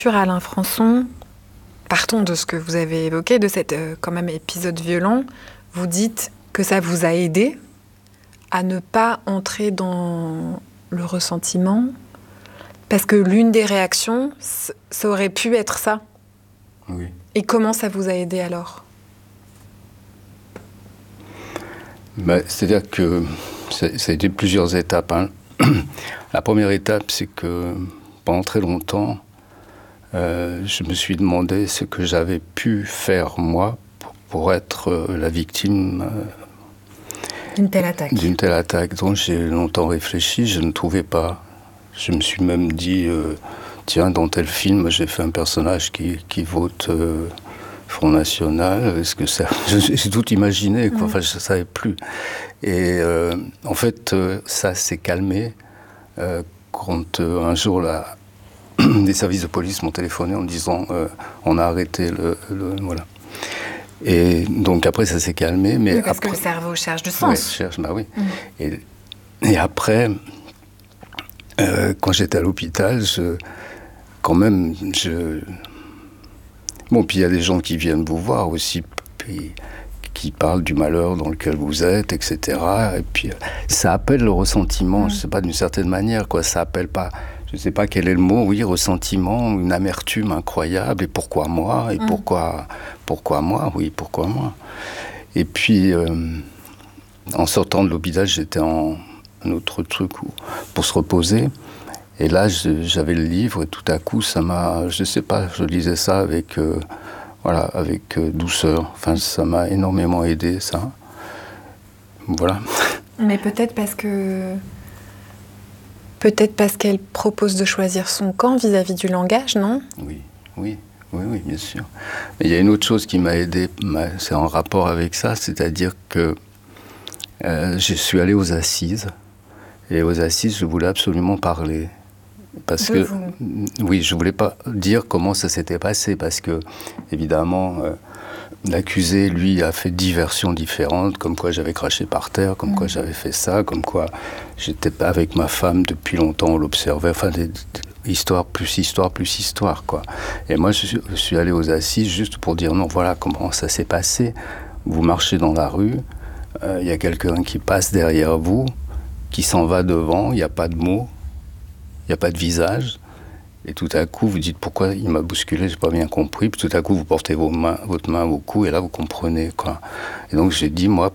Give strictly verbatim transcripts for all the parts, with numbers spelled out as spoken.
Sur Alain Françon, partons de ce que vous avez évoqué, de cet euh, quand même épisode violent. Vous dites que ça vous a aidé à ne pas entrer dans le ressentiment, parce que l'une des réactions, ça aurait pu être ça. Oui. Et comment ça vous a aidé alors ? Ben, c'est-à-dire que ça, ça a été plusieurs étapes. Hein. La première étape, c'est que pendant très longtemps, euh, je me suis demandé ce que j'avais pu faire, moi, pour, pour être euh, la victime euh, d'une telle attaque. D'une telle attaque. Donc j'ai longtemps réfléchi, je ne trouvais pas. Je me suis même dit, euh, tiens, dans tel film, j'ai fait un personnage qui, qui vote euh, Front National. Est-ce que ça... J'ai tout imaginé, quoi. Mmh. Enfin, je ne savais plus. Et euh, en fait, euh, ça s'est calmé euh, quand euh, un jour, la... des services de police m'ont téléphoné en disant euh, on a arrêté le, le... Voilà. Et donc après, ça s'est calmé. Mais oui, parce après... que le cerveau cherche du sens. Ouais, cherche, bah oui. Mmh. Et, et après... Euh, quand j'étais à l'hôpital, je, quand même, je... Bon, puis il y a des gens qui viennent vous voir aussi, puis, qui parlent du malheur dans lequel vous êtes, et cetera. Et puis, ça appelle le ressentiment, mmh. je ne sais pas, d'une certaine manière, quoi. Ça appelle pas, je ne sais pas quel est le mot, oui, ressentiment, une amertume incroyable. Et pourquoi moi ? Et mmh. pourquoi, pourquoi moi ? Oui, pourquoi moi ? Et puis, euh, en sortant de l'hôpital, j'étais en... un autre truc où, pour se reposer. Et là, je, j'avais le livre et tout à coup, ça m'a... Je sais pas, je lisais ça avec, euh, voilà, avec euh, douceur. Enfin, ça m'a énormément aidé, ça. Voilà. Mais peut-être parce que... Peut-être parce qu'elle propose de choisir son camp vis-à-vis du langage, non ? Oui, oui, oui, oui, bien sûr. Mais il y a une autre chose qui m'a aidé, c'est en rapport avec ça, c'est-à-dire que euh, je suis allé aux assises. Et aux assises, je voulais absolument parler. Parce de que, vous. oui, je ne voulais pas dire comment ça s'était passé, parce que, évidemment, euh, l'accusé, lui, a fait dix versions différentes, comme quoi j'avais craché par terre, comme mmh. quoi j'avais fait ça, comme quoi j'étais pas avec ma femme depuis longtemps, on l'observait, enfin, des, des, histoire plus histoire plus histoire, quoi. Et moi, je suis, je suis allé aux assises juste pour dire, non, voilà comment ça s'est passé. Vous marchez dans la rue, il euh, y a quelqu'un qui passe derrière vous, qui s'en va devant, il n'y a pas de mots, il n'y a pas de visage, et tout à coup vous dites pourquoi il m'a bousculé, j'ai pas bien compris, puis tout à coup vous portez vos mains, votre main au cou, et là vous comprenez, quoi. Et donc j'ai dit, moi,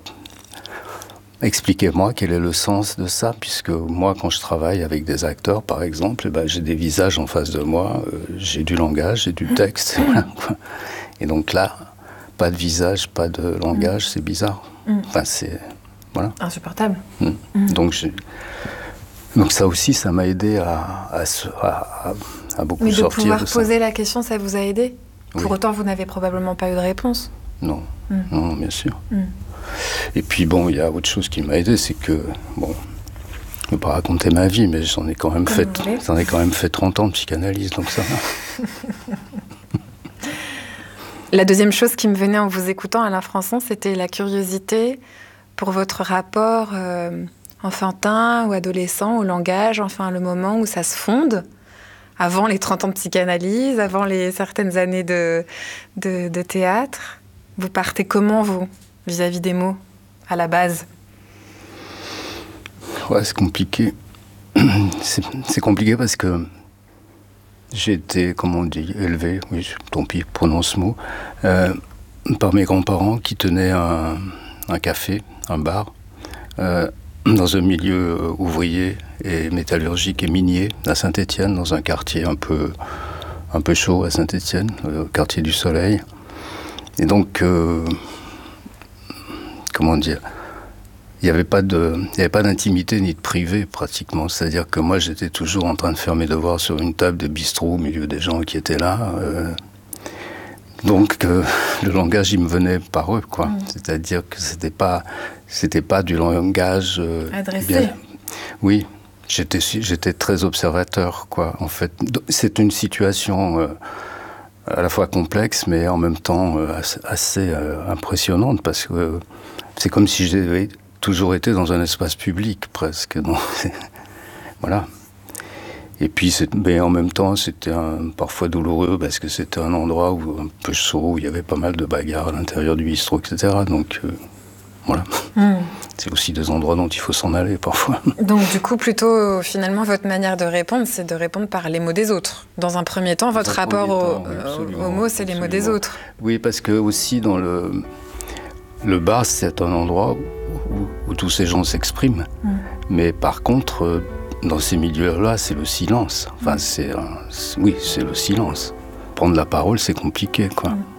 expliquez-moi quel est le sens de ça, puisque moi quand je travaille avec des acteurs par exemple, eh ben, j'ai des visages en face de moi, euh, j'ai du langage, j'ai du texte, et donc là, pas de visage, pas de langage, c'est bizarre. Enfin c'est... Voilà. Insupportable. Mmh. Mmh. Donc, j'ai... Donc ça aussi, ça m'a aidé à, à, à, à beaucoup Mais de sortir de ça. Mais de pouvoir poser la question, ça vous a aidé ? Pour oui. autant, vous n'avez probablement pas eu de réponse. Non, mmh. non, bien sûr. Mmh. Et puis bon, il y a autre chose qui m'a aidé, c'est que, bon, je ne vais pas raconter ma vie, mais j'en ai quand même, fait, j'en ai quand même fait trente ans de psychanalyse, donc ça va. La deuxième chose qui me venait en vous écoutant, Alain Françon, c'était la curiosité pour votre rapport euh, enfantin ou adolescent au langage, enfin le moment où ça se fonde, avant les trente ans de psychanalyse, avant les certaines années de, de, de théâtre. Vous partez comment, vous, vis-à-vis des mots, à la base ? Ouais, c'est compliqué. C'est, c'est compliqué parce que j'ai été, comment on dit, élevé, oui, tant pis, prononce ce mot, euh, par mes grands-parents qui tenaient un, un café, un bar, euh, dans un milieu euh, ouvrier et métallurgique et minier à Saint-Étienne, dans un quartier un peu, un peu chaud à Saint-Étienne, le quartier du Soleil. Et donc, euh, comment dire, il n'y avait pas de, il n'y avait pas d'intimité ni de privé pratiquement. C'est-à-dire que moi, j'étais toujours en train de faire mes devoirs sur une table de bistrot au milieu des gens qui étaient là. Euh, Donc euh, le langage, il me venait par eux, quoi. Mmh. C'est-à-dire que c'était pas, c'était pas du langage euh, adressé. Bien... Oui, j'étais, j'étais très observateur, quoi. En fait, c'est une situation euh, à la fois complexe, mais en même temps euh, assez, assez euh, impressionnante, parce que euh, c'est comme si j'avais toujours été dans un espace public, presque. Donc, voilà. Et puis, c'est, mais en même temps, c'était un, parfois douloureux parce que c'était un endroit où, un peu chaud, où il y avait pas mal de bagarres à l'intérieur du bistrot, et cetera. Donc, euh, voilà. Mm. C'est aussi des endroits dont il faut s'en aller parfois. Donc, du coup, plutôt, finalement, votre manière de répondre, c'est de répondre par les mots des autres. Dans un premier temps, votre rapport temps, au, oui, aux mots, c'est absolument. Les mots des autres. Oui, parce que aussi, dans le, le bar, c'est un endroit où, où tous ces gens s'expriment. Mm. Mais par contre, dans ces milieux-là, c'est le silence. Enfin, c'est, un, c'est oui, c'est le silence. Prendre la parole, c'est compliqué, quoi. Mm.